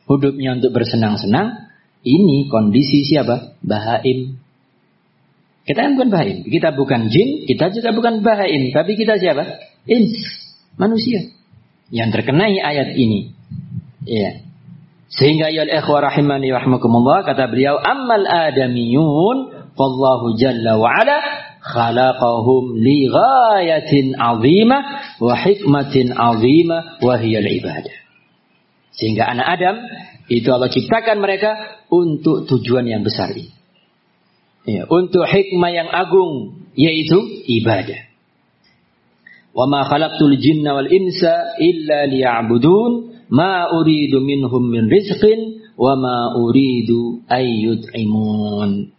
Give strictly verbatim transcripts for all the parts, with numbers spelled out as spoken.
hidupnya untuk bersenang-senang, ini kondisi siapa? Bahaim. Kita kan bukan bahaim, kita bukan jin, kita juga bukan bahaim, tapi kita siapa? Ins, manusia yang terkenai ayat ini. Ya. Sehingga ya al-ikhwa rahimani rahmakumullah, kata beliau, ammal adamiyun fallahu jalla wa ala khalaqahum li ghayatin 'azimah wa hikmatin 'azimah wa hiya al-ibadah. Sehingga anak Adam itu Allah ciptakan mereka untuk tujuan yang besar ini. Ya, untuk hikmah yang agung, yaitu ibadah. Wa ma khalaqtul jinna wal insa illa liya'budun ma uridu minhum min rizqin wa ma uridu ay yut'imun.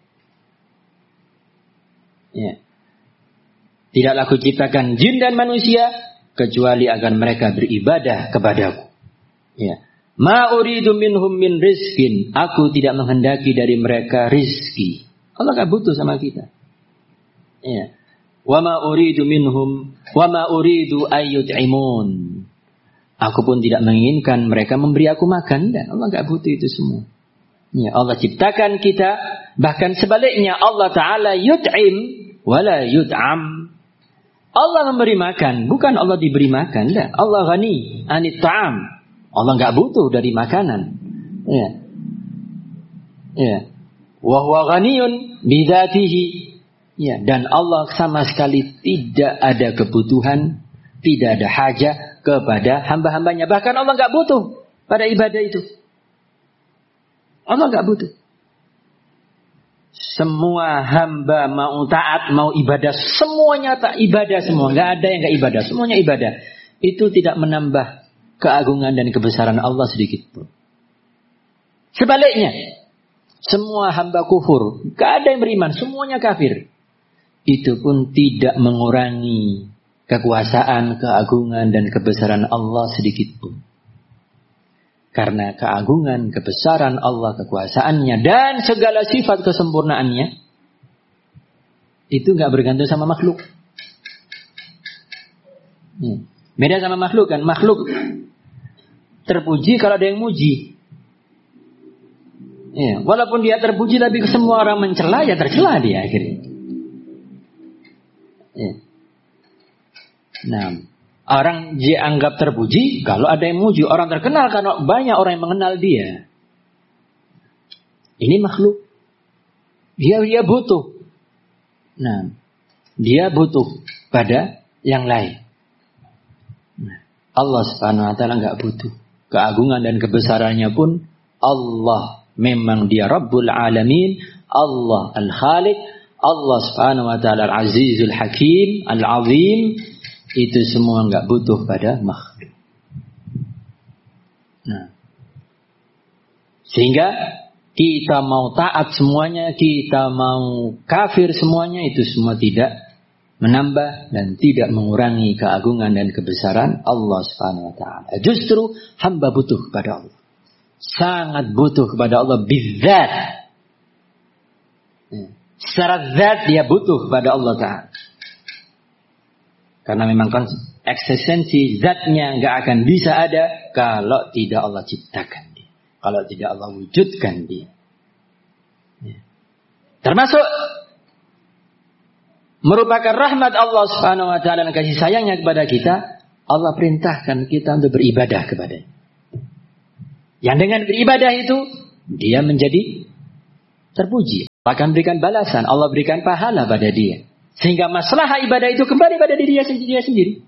Ya. Tidaklah aku ciptakan jin dan manusia kecuali agar mereka beribadah kepadaku. Ya. Ma uridu minhum min rizqin, aku tidak menghendaki dari mereka rizki. Allah enggak butuh sama kita. Ya. Wa ma uridu minhum wa ma uridu ay yut'imun. Aku pun tidak menginginkan mereka memberi aku makan, dan Allah enggak butuh itu semua. Ya, Allah ciptakan kita, bahkan sebaliknya Allah Ta'ala yut'im wala yut'am. Allah memberi makan, bukan Allah diberi makan. Enggak. Allah ghani anit ta'am. Allah enggak butuh dari makanan. Ya. Ya. Wa huwa ghaniyun bidzatihi. Ya, dan Allah sama sekali tidak ada kebutuhan, tidak ada hajat kepada hamba-hambanya. Bahkan Allah enggak butuh pada ibadah itu. Allah enggak butuh. Semua hamba mau taat, mau ibadah, semuanya tak ibadah semua. Enggak ada yang enggak ibadah, semuanya ibadah. Itu tidak menambah keagungan dan kebesaran Allah sedikit pun. Sebaliknya, semua hamba kufur, enggak ada yang beriman, semuanya kafir. Itu pun tidak mengurangi kekuasaan, keagungan dan kebesaran Allah sedikit pun. Karena keagungan, kebesaran Allah, kekuasaannya dan segala sifat kesempurnaannya itu enggak bergantung sama makhluk. Hmm. Beda sama makhluk kan, makhluk terpuji kalau ada yang muji. Ya, walaupun dia terpuji tapi semua orang mencela, ya tercela dia akhirnya. Ya. Nah, orang dianggap terpuji kalau ada yang muji. Orang terkenal karena banyak orang yang mengenal dia. Ini makhluk. Dia dia butuh. Nah, dia butuh pada yang lain. Nah, Allah Subhanahu wa taala enggak butuh. Keagungan dan kebesarannya pun Allah. Memang dia Rabbul Alamin, Allah Al-Khaliq, Allah Subhanahu wa taala Al-Azizul Hakim, Al-Azim. Itu semua enggak butuh pada makhluk. Nah, sehingga kita mau taat semuanya, kita mau kafir semuanya, itu semua tidak menambah dan tidak mengurangi keagungan dan kebesaran Allah Subhanahu wa taala. Justru hamba butuh kepada Allah. Sangat butuh kepada Allah bizzat. Secara zat dia butuh kepada Allah Ta'ala. Karena memang eksistensi zatnya enggak akan bisa ada kalau tidak Allah ciptakan dia. Kalau tidak Allah wujudkan dia. Termasuk merupakan rahmat Allah Subhanahu wa taala dan kasih sayangnya kepada kita, Allah perintahkan kita untuk beribadah kepadanya. Yang dengan beribadah itu dia menjadi terpuji. Allah akan berikan balasan, Allah berikan pahala pada dia. Sehingga masalah ibadah itu kembali pada diri dia sendiri.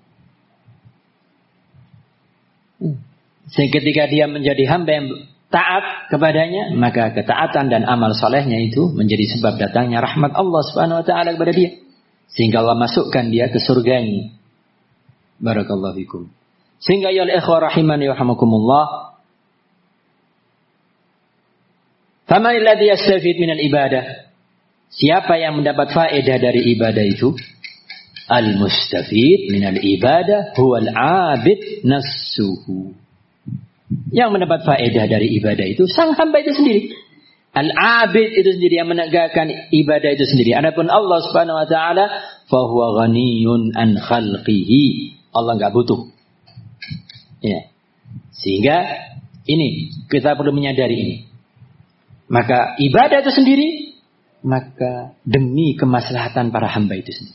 Sehingga ketika dia menjadi hamba yang taat kepadanya, maka ketaatan dan amal solehnya itu menjadi sebab datangnya rahmat Allah Subhanahu wa taala kepada dia. Sehingga Allah masukkan dia ke surganya. Barakallahu fikum. Sehingga ya al-ikhwah rahimani rahimakumullah, faman alladhi yastafid min al-ibadah? Siapa yang mendapat faedah dari ibadah itu? Al-mustafid min al-ibadah huwa al-abid nafsuhu. Yang mendapat faedah dari ibadah itu sang hamba itu sendiri. Al-abid itu sendiri yang menegakkan ibadah itu sendiri. Adapun Allah Subhanahu wa taala fa huwa ghaniyun an khalqihi. Allah enggak butuh. Ya. Sehingga Ini kita perlu menyadari ini. Maka ibadah itu sendiri, maka demi kemaslahatan para hamba itu sendiri.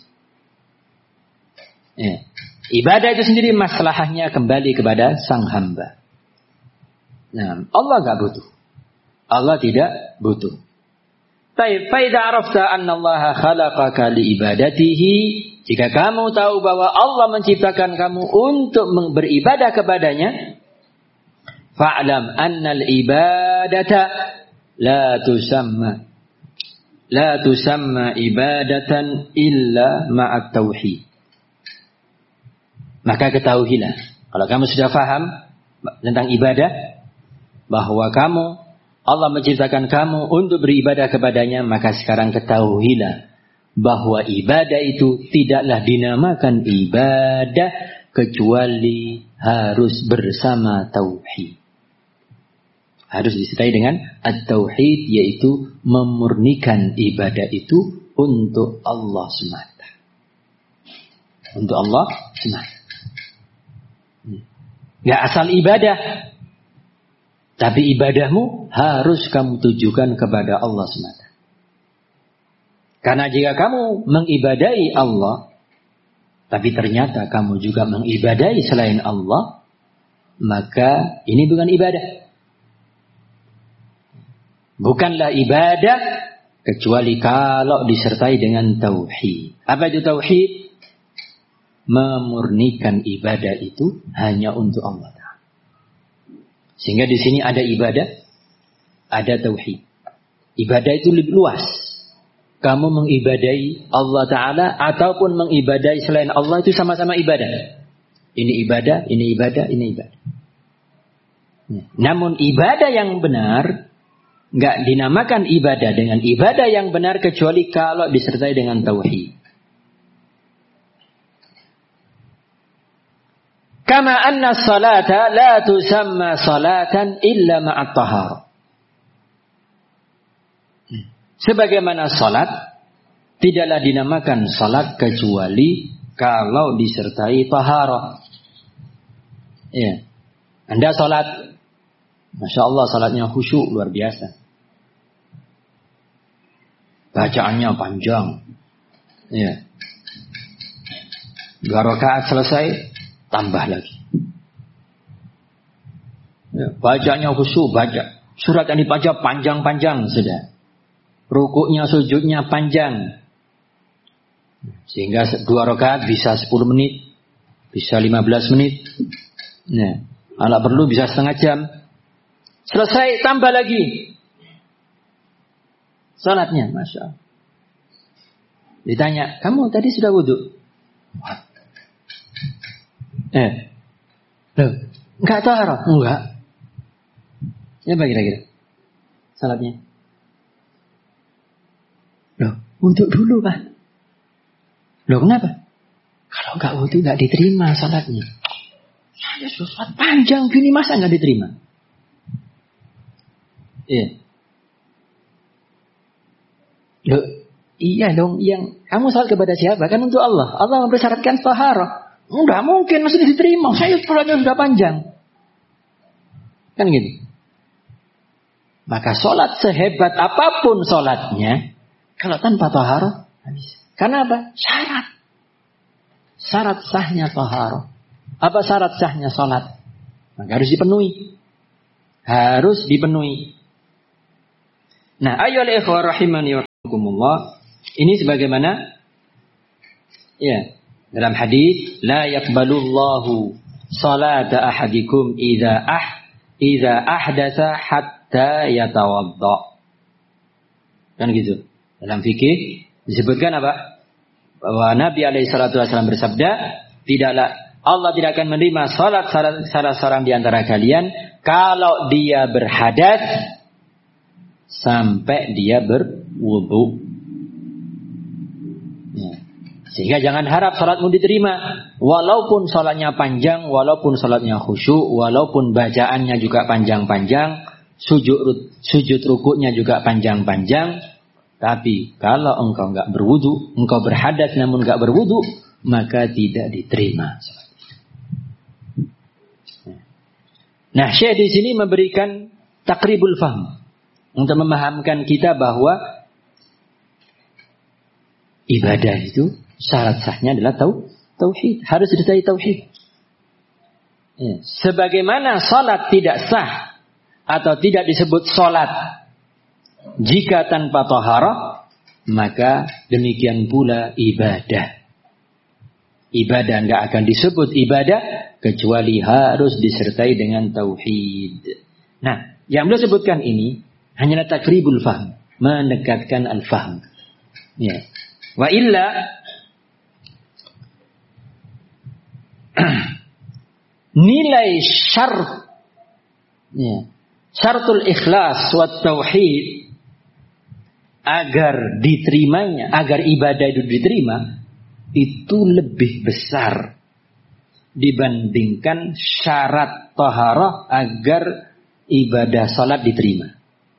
Ya. Ibadah itu sendiri masalahnya kembali kepada sang hamba. Nah, Allah enggak butuh. Allah tidak butuh. Taib, fa idza arafta anna Allah khalaqaka li ibadatihi, jika kamu tahu bahwa Allah menciptakan kamu untuk beribadah kepadanya, fa'lam anna al-ibadata la tusamma la tusamma ibadatan illa ma'at tauhid. Maka ketahuilah, kalau kamu sudah faham tentang ibadah, bahwa kamu Allah menciptakan kamu untuk beribadah kepadanya, maka sekarang ketahuilah bahwa ibadah itu tidaklah dinamakan ibadah kecuali harus bersama tauhid. Harus disertai dengan at-tauhid, yaitu memurnikan ibadah itu untuk Allah semata. Untuk Allah semata. Gak asal ibadah, tapi ibadahmu harus kamu tujukan kepada Allah semata. Karena jika kamu mengibadahi Allah, tapi ternyata kamu juga mengibadahi selain Allah, maka ini bukan ibadah. Bukanlah ibadah kecuali kalau disertai dengan tauhid. Apa itu tauhid? Memurnikan ibadah itu hanya untuk Allah Ta'ala. Sehingga di sini ada ibadah, ada tauhid. Ibadah itu lebih luas. Kamu mengibadahi Allah Ta'ala ataupun mengibadahi selain Allah, itu sama-sama ibadah. Ini ibadah, ini ibadah, ini ibadah. Namun ibadah yang benar nggak dinamakan ibadah dengan ibadah yang benar kecuali kalau disertai dengan tauhid. Kama anna salata la tusamma salatan illa ma'at taharah. Sebagaimana salat tidaklah dinamakan salat kecuali kalau disertai taharah. Ya. Anda salat, Masya Allah salatnya khusyuk luar biasa. Bacaannya panjang. Ya. Dua rakaat selesai, tambah lagi. Ya, bacanya khusyuk, baca. Surat yang dibaca panjang-panjang sudah. Rukuknya, sujudnya panjang. Sehingga dua rakaat bisa sepuluh menit. Bisa lima belas menit. Nah, kalau perlu bisa setengah jam. Selesai, tambah lagi. Salatnya, Masya Allah. Ditanya, kamu tadi sudah wudhu? Eh, loh, enggak taharah? Enggak. Ya apa kira-kira salatnya? Loh, wudhu dulu Pak. Loh kenapa? Kalau enggak wudhu enggak diterima salatnya. Saya sudah salat panjang gini masa enggak diterima? Iya. Loh, iya dong, yang kamu salat kepada siapa? Kan untuk Allah. Allah mempersyaratkan taharah. Enggak mungkin masih diterima. Saya salatnya sudah panjang. Kan gitu. Maka salat sehebat apapun salatnya, kalau tanpa taharah habis. Karena apa? Syarat. Syarat sahnya taharah. Apa syarat sahnya salat? Maka harus dipenuhi. Harus dipenuhi. Nah, ayyuhal ikhwah rahimani wa rahimakumullah, ini sebagaimana ya, dalam hadis la yaqbalullahu salata ahadikum idza ah idza ahdatsa hatta yatawadda. Kan gitu. Dalam fikih disebutkan apa? Bahwa Nabi alaihi salatu wasallam bersabda, tidaklah Allah tidak akan menerima salat salah, salah seorang di antara kalian kalau dia berhadas sampai dia berwudu. Ya. Sehingga jangan harap salatmu diterima, walaupun salatnya panjang, walaupun salatnya khusyuk, walaupun bacaannya juga panjang-panjang, sujud sujud rukuknya juga panjang-panjang, tapi kalau engkau enggak berwudu, engkau berhadas namun enggak berwudu, maka tidak diterima. Nah, Syekh di sini memberikan takribul fahm untuk memahamkan kita bahwa ibadah itu syarat sahnya adalah tau, tauhid, harus disertai tauhid. Ya. Sebagaimana salat tidak sah atau tidak disebut salat jika tanpa taharah, maka demikian pula ibadah. Ibadah enggak akan disebut ibadah kecuali harus disertai dengan tauhid. Nah, yang beliau sebutkan ini hanyalah takribul fahm, mendekatkan al-fahm. Ya. Wa illa nilai syarat, ya, syaratul ikhlas wa tauhid agar diterimanya, agar ibadah itu diterima, itu lebih besar dibandingkan syarat taharah agar ibadah salat diterima.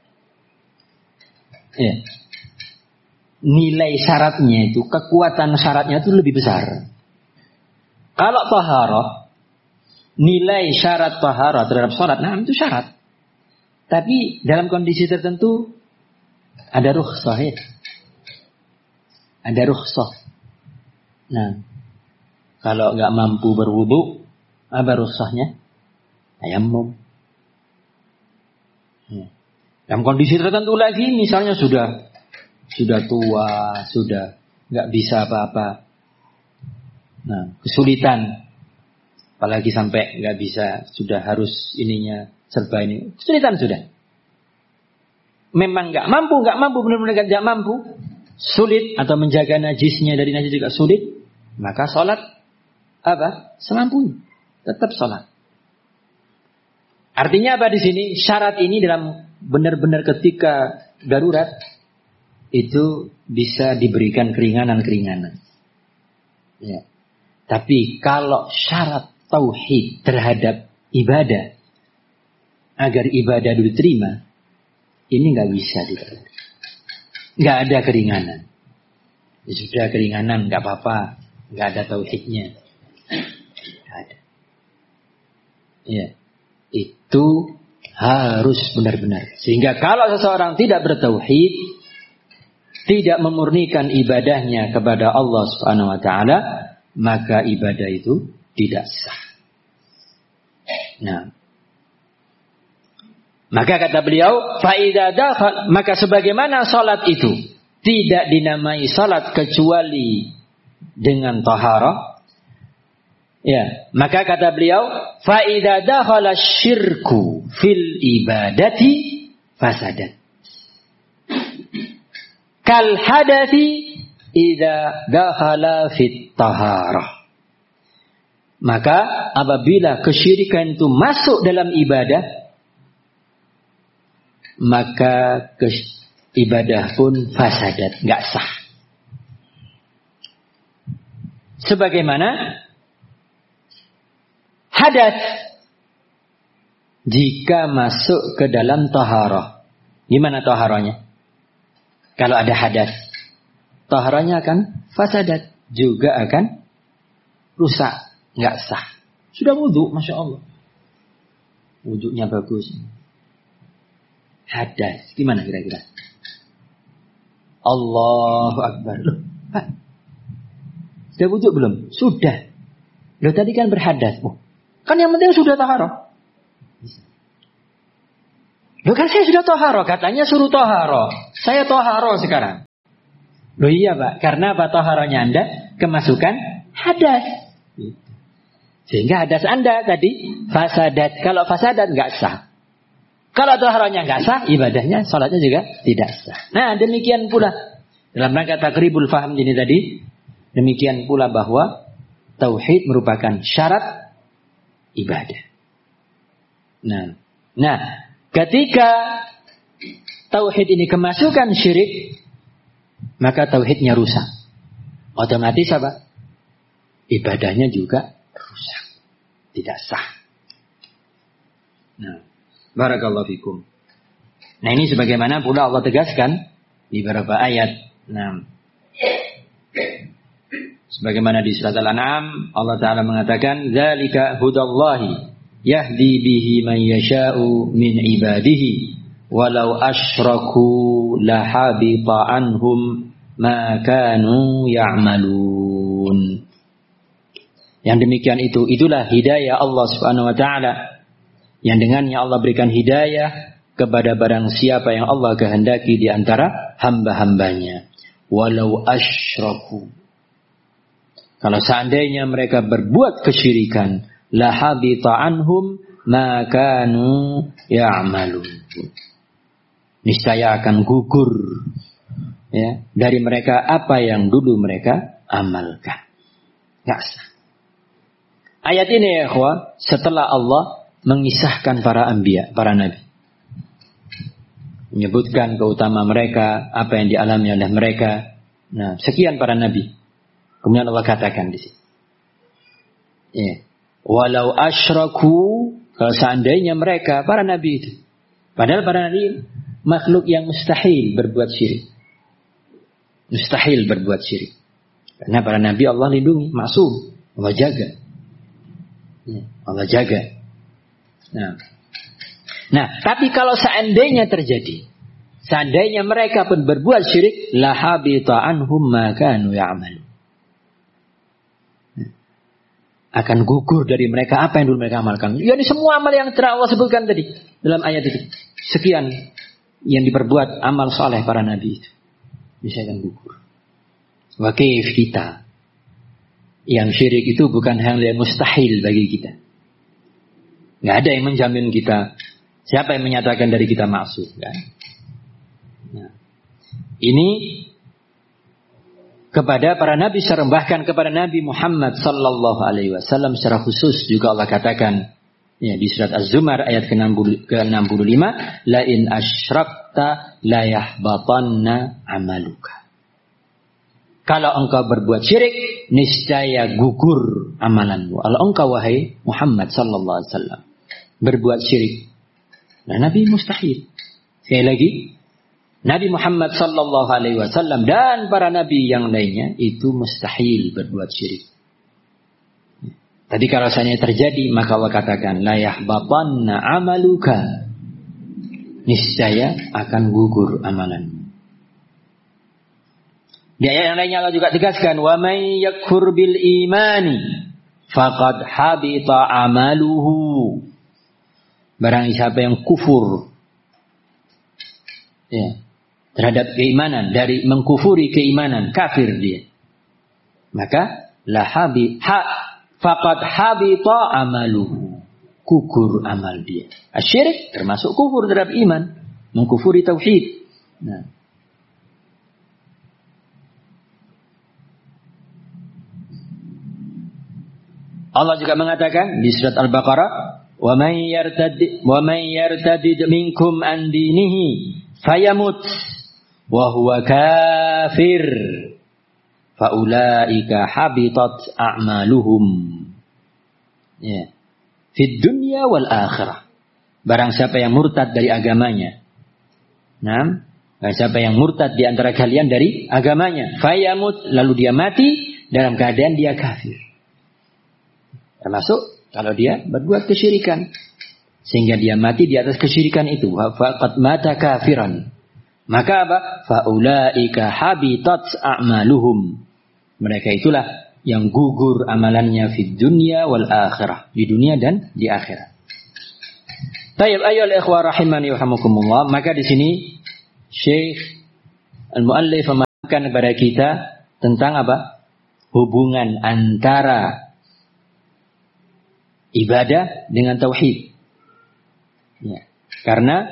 Ya. Nilai syaratnya itu, kekuatan syaratnya itu lebih besar. Kalau taharah, nilai syarat taharah terhadap salat, nah itu syarat. Tapi dalam kondisi tertentu ada rukhsah ya. Ada rukhsah. Nah, kalau nggak mampu berwudu, apa rukhsahnya? Tayammum. Ya. Dalam kondisi tertentu lagi, misalnya sudah sudah tua, sudah nggak bisa apa-apa. Nah, kesulitan, apalagi sampai nggak bisa, sudah harus ininya serba ini, kesulitan sudah. Memang nggak mampu, nggak mampu, benar-benar nggak mampu, sulit atau menjaga najisnya dari najis juga sulit, maka sholat apa? Semampunya, tetap sholat. Artinya apa di sini? Syarat ini dalam benar-benar ketika darurat itu bisa diberikan keringanan-keringanan. Ya. Tapi kalau syarat tauhid terhadap ibadah agar ibadah diterima, ini nggak bisa diterima. Nggak ada keringanan. Ya sudah keringanan nggak apa-apa, nggak ada tauhidnya. Nggak ada. Ya, itu harus benar-benar. Sehingga kalau seseorang tidak bertauhid, tidak memurnikan ibadahnya kepada Allah Subhanahu wa taala, maka ibadah itu tidak sah. Nah, maka kata beliau, fa idza dakhal, maka sebagaimana salat itu tidak dinamai salat kecuali dengan taharah, ya, maka kata beliau, fa idza dakhala syirku fil ibadati fasadat. Kal hadathi idza dakhala fit taharah. Maka apabila kesyirikan itu masuk dalam ibadah, maka ibadah pun fasadat, enggak sah. Sebagaimana hadas jika masuk ke dalam taharah. Gimana taharahnya? Kalau ada hadas, taharahnya akan fasadat, juga akan rusak, nggak sah. Sudah wudu, masya Allah, wudunya bagus. Hadas, gimana kira-kira? Allahu Akbar. Loh, Pak, sudah wudu belum? Sudah. Loh tadi kan berhadas. Oh, kan yang penting sudah taharah. Loh kan saya sudah toharo, katanya suruh toharo. Saya toharo sekarang. Loh iya Pak, karena apa toharonya Anda? Kemasukan hadas. Sehingga hadas Anda tadi fasadat. Kalau fasadat nggak sah. Kalau toharonya nggak sah, ibadahnya, sholatnya juga tidak sah. Nah demikian pula dalam rangka takribul faham ini tadi, demikian pula bahwa tauhid merupakan syarat ibadah. Nah, nah. Ketika tauhid ini kemasukan syirik, maka tauhidnya rusak. Otomatis apa? Ibadahnya juga rusak. Tidak sah. Nah, barakallahu fikum. Nah ini sebagaimana pula Allah tegaskan di beberapa ayat. Nah, sebagaimana di surat Al-An'am, Allah Ta'ala mengatakan, "Dzalika hudallahi yahdi bihi man yasha'u min ibadihi walau asyraku lahabita anhum ma kanu ya'malun. Yang demikian itu, itulah hidayah Allah Subhanahu wa taala, yang dengannya Allah berikan hidayah kepada barang siapa yang Allah kehendaki di antara hamba-hambanya. Walau asyraku, kalau seandainya mereka berbuat kesyirikan, lahabita anhum ma kanu ya'malun, niscaya akan gugur ya dari mereka apa yang dulu mereka amalkan. Enggak sah. Ayat ini ya ikhwah, setelah Allah mengisahkan para anbiya, para nabi, menyebutkan keutamaan mereka, apa yang dialami oleh mereka. Nah, sekian para nabi. Kemudian Allah katakan di sini, ya, walau asyraku, kalau seandainya mereka, para nabi itu, padahal para nabi makhluk yang mustahil berbuat syirik. Mustahil berbuat syirik. Karena para nabi Allah lindungi, maksum, Allah jaga. Ya, Allah jaga. Nah. nah, tapi kalau seandainya terjadi, seandainya mereka pun berbuat syirik, lahabita anhum ma kanu ya'malun. Akan gugur dari mereka apa yang dulu mereka amalkan. Ya, ini semua amal yang telah Allah sebutkan tadi dalam ayat itu. Sekian yang diperbuat amal saleh para nabi itu bisa akan gugur. Wa kaif kita yang syirik itu bukan hal yang mustahil bagi kita. Nggak ada yang menjamin kita. Siapa yang menyatakan dari kita maksud kan? Nah, ini kepada para nabi, bahkan kepada Nabi Muhammad sallallahu alaihi wasallam secara khusus juga Allah katakan ya di surat Az-Zumar ayat ke enam puluh lima, la in asyrakta la yahbatanna amaluka. Kalau engkau berbuat syirik, niscaya gugur amalanmu. Kalau engkau wahai Muhammad sallallahu alaihi wasallam berbuat syirik, nah Nabi mustahil. Sekali lagi, Nabi Muhammad sallallahu alaihi wasallam dan para nabi yang lainnya itu mustahil berbuat syirik. Tadi kalau seandainya terjadi, maka Allah katakan la yahbatanna amaluka, niscaya akan gugur amalanmu. Di ayat yang lainnya Allah juga tegaskan, wa may yakfur bil imani faqad habita amaluhu. Barang siapa yang kufur ya terhadap keimanan, dari mengkufuri keimanan, kafir dia, maka la habi ha faqad habita amaluhu, gugur amal dia. Asyirik termasuk kufur terhadap iman, mengkufuri tauhid. Nah, Allah juga mengatakan di surat Al-Baqarah, wa man yartad wa man yartadid minkum an dinihi fayamut wa huwa kafir faulaika habitat a'maluhum ya fid dunya wal akhirah. Barang siapa yang murtad dari agamanya, nah, barang siapa yang murtad di antara kalian dari agamanya, fayamut, lalu dia mati dalam keadaan dia kafir, termasuk kalau dia berbuat kesyirikan sehingga dia mati di atas kesyirikan itu, faqad mata kafiran, maka apa? Faulaika habitat a'maluhum, mereka itulah yang gugur amalannya fid dunya wal akhirah, di dunia dan di akhirat. Tayyib ayyuhal ikhwah rahimani wa rahimakumullah. Maka di sini Syekh Al-Muallif menerangkan kepada kita tentang apa? Hubungan antara ibadah dengan tauhid. Ya. Karena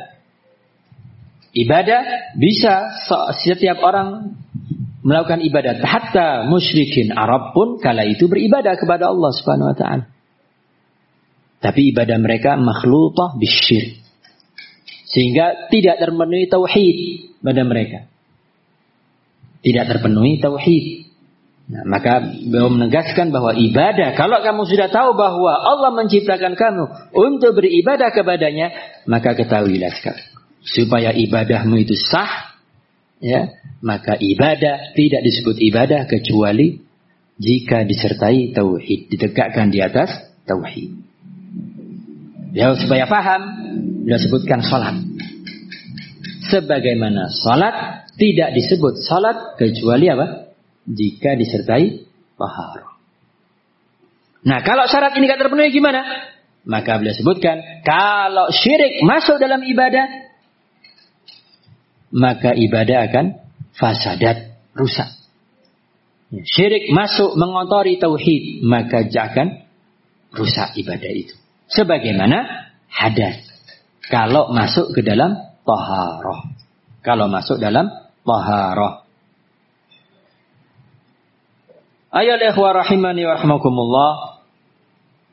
ibadah bisa setiap orang melakukan ibadah, hatta musyrikin Arab pun kala itu beribadah kepada Allah Subhanahu wa taala. Tapi ibadah mereka makhlutah bisyirk, sehingga tidak terpenuhi tauhid pada mereka. Tidak terpenuhi tauhid. Nah, maka beliau menegaskan bahwa ibadah, kalau kamu sudah tahu bahwa Allah menciptakan kamu untuk beribadah kepadanya, maka ketahuilah sekarang, supaya ibadahmu itu sah, ya, maka ibadah tidak disebut ibadah kecuali jika disertai tauhid, ditegakkan di atas tauhid. Ya, supaya paham, beliau sebutkan salat. Sebagaimana salat tidak disebut salat kecuali apa? Jika disertai taharah. Nah, kalau syarat ini tidak terpenuhi gimana? Maka beliau sebutkan, kalau syirik masuk dalam ibadah, maka ibadah akan fasadat, rusak. Syirik masuk mengotori tauhid, maka akan rusak ibadah itu. Sebagaimana hadas. Kalau masuk ke dalam taharah. Kalau masuk dalam taharah. Ayo ikhwah rahimani wa rahmakumullah.